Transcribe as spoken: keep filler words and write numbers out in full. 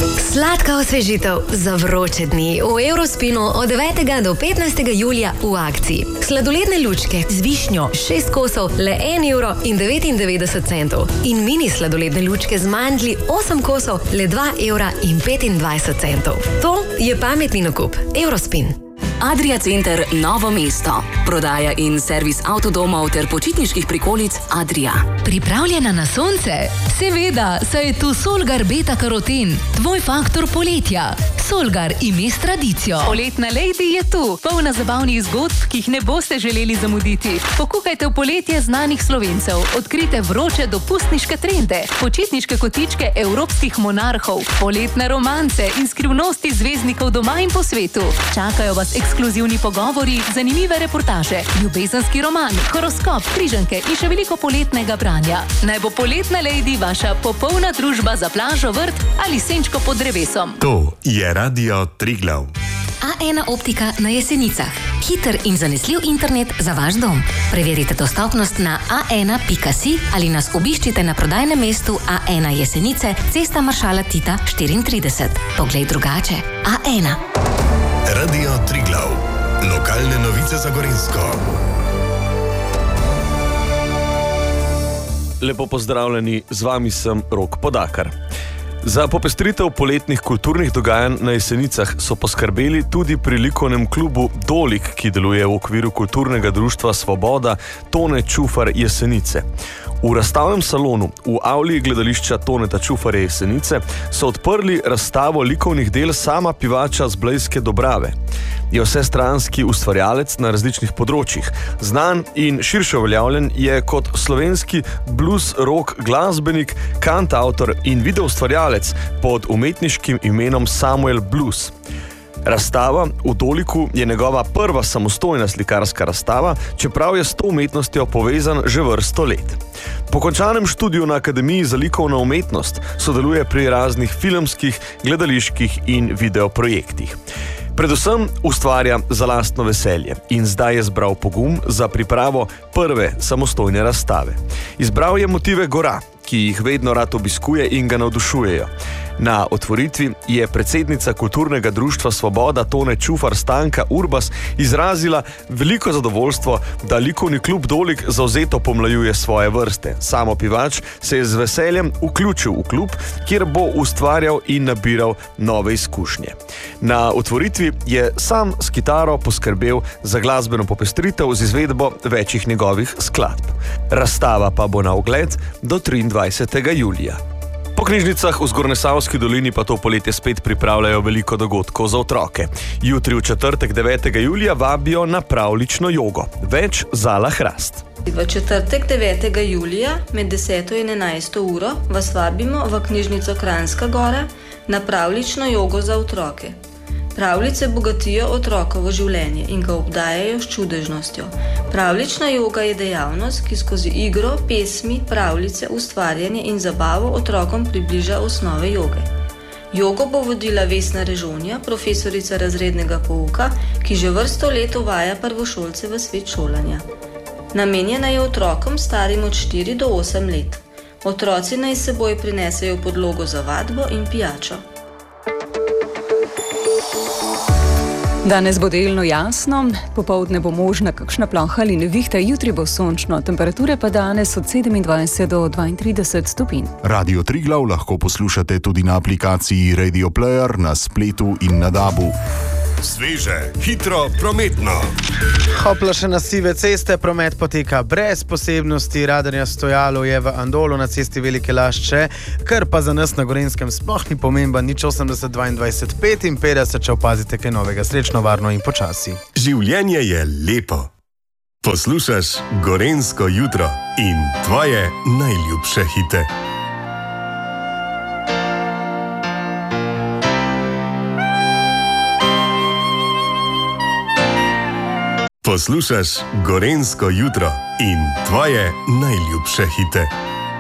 Sladka osvežitev za vroče dni v Eurospinu od devetega do petnajstega julija v akciji. Sladoledne lučke z višnjo šest kosov le en evro in devetindevetdeset centov in mini sladoledne lučke z mandlji osem kosov le dva evra in petindvajset centov. To je pametni nakup. Eurospin. Adria Center Novo mesto. Prodaja in servis avtodomov ter počitniških prikolic Adria. Pripravljena na sonce? Seveda, saj je tu Solgar Beta Karoten, tvoj faktor poletja. Solgar, ime s tradicijo. Poletna lady je tu, polna zabavnih zgodb, ki jih ne boste želeli zamuditi. Pokukajte v poletje znanih Slovencev, odkrite vroče dopustniške trende, počitniške kotičke evropskih monarhov, poletne romance in skrivnosti zvezdnikov doma in po svetu. Čakajo vas ekskluzivni pogovori, zanimive reportaže, ljubezenski roman, horoskop, križanke in še veliko poletnega branja. Naj bo poletna lady vaša popolna družba za plažo, vrt ali senčko pod drevesom. To je Radio Triglav. A ena optika na Jesenicah. Hiter in zanesljiv internet za vaš dom. Preverite dostopnost na a ena pika si ali nas obiščite na prodajnem mestu A ena Jesenice, cesta Maršala Tita štiriintrideset. Poglej drugače. A ena. Radio Triglav. Lokalne novice za Gorenjsko. Lepo pozdravljeni, z vami sem Rok Podakar. Za popestritev poletnih kulturnih dogajanj na Jesenicah so poskrbeli tudi pri likovnem klubu Dolik, ki deluje v okviru kulturnega društva Svoboda Tone Čufar Jesenice. V razstavnem salonu v avli gledališča Toneta Čufarja Jesenice so odprli razstavo likovnih del Sama Pivača z Blejske Dobrave. Je vsestranski ustvarjalec na različnih področjih. Znan in širše uveljavljen je kot slovenski blues rock glasbenik, kantavtor in videoustvarjalec pod umetniškim imenom Samuel Blues. Razstava v Doliku je njegova prva samostojna slikarska razstava, čeprav je s to umetnostjo povezan že vrsto let. Po končanem študiju na Akademiji za likovno umetnost sodeluje pri raznih filmskih, gledaliških in videoprojektih. Predvsem ustvarja za lastno veselje in zdaj je zbral pogum za pripravo prve samostojne razstave. Izbral je motive gora, ki jih vedno rad obiskuje in ga navdušujejo. Na otvoritvi je predsednica kulturnega društva Svoboda Tone Čufar Stanka Urbas izrazila veliko zadovoljstvo, da likovni klub Dolik zavzeto pomlajuje svoje vrste. Samo Pivač se je z veseljem vključil v klub, kjer bo ustvarjal in nabiral nove izkušnje. Na otvoritvi je sam s kitaro poskrbel za glasbeno popestritev z izvedbo večjih njegovih skladb. Razstava pa bo na ogled do triindvajsetega julija. Po knjižnicah v Zgornjesavski dolini pa to poletje spet pripravljajo veliko dogodkov za otroke. Jutri v četrtek devetega julija vabijo na pravljično jogo. Več Zala Hrast. V četrtek devetega julija med deseto in enajsto uro vas vabimo v knjižnico Kranjska Gora na pravljično jogo za otroke. Pravljice bogatijo otrokovo življenje in ga obdajajo s čudežnostjo. Pravljična joga je dejavnost, ki skozi igro, pesmi, pravljice, ustvarjanje in zabavo otrokom približa osnove joge. Jogo bo vodila Vesna Režonja, profesorica razrednega pouka, ki že vrsto let uvaja prvošolce v svet šolanja. Namenjena je otrokom starim od štiri do osem let. Otroci naj s seboj prinesejo podlogo za vadbo in pijačo. Danes bo delno jasno, popoldne bo možna kakšna ploha ali nevihta, jutri bo sončno, temperature pa danes od sedemindvajset do dvaintrideset stopinj. Radio Triglav lahko poslušate tudi na aplikaciji Radio Player, na spletu in na dabu. Sveže, hitro, prometno. Hopla še na sive ceste, promet poteka brez posebnosti, radarja stojalo je v Andolu na cesti Velike Lašče, kar pa za nas na Gorenjskem sploh ni pomemben, nič osemdeset dvaindvajset petinpetdeset, če opazite kaj novega, srečno, varno in počasi. Življenje je lepo. Poslušaš Gorenjsko jutro in tvoje najljubše hite. Poslušaš Gorenjsko jutro in tvoje najljubše hite.